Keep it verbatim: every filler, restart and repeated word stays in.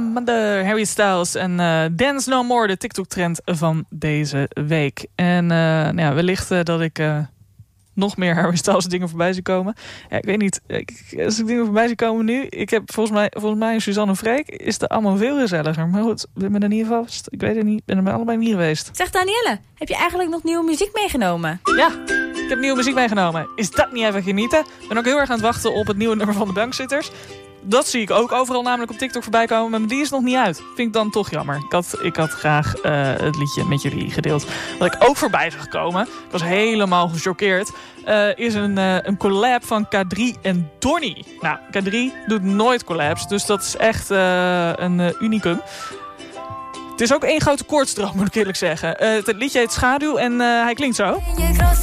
Mother, Harry Styles en uh, Dance No More, de TikTok-trend van deze week. En uh, nou ja, wellicht uh, dat ik uh, nog meer Harry Styles dingen voorbij zie komen. Ja, ik weet niet, ik, als ik dingen voorbij zie komen nu, ik heb volgens mij, volgens mij Suzanne en Freek is het allemaal veel gezelliger. Maar goed, ik ben er niet vast. Ik weet het niet, ik ben er bij allebei niet geweest. Zeg Danielle, heb je eigenlijk nog nieuwe muziek meegenomen? Ja, ik heb nieuwe muziek meegenomen. Is dat niet even genieten? Ik ben ook heel erg aan het wachten op het nieuwe nummer van de Bankzitters. Dat zie ik ook overal namelijk op TikTok voorbij komen. Maar die is nog niet uit. Vind ik dan toch jammer. Ik had, ik had graag uh, het liedje met jullie gedeeld. Wat ik ook voorbij zag komen. Ik was helemaal gechoqueerd. Uh, is een, uh, een collab van K drie en Donny. Nou, K drie doet nooit collabs. Dus dat is echt uh, een uh, unicum. Het is ook één grote koortsdroom, moet ik eerlijk zeggen. Uh, het liedje heet Schaduw en uh, hij klinkt zo.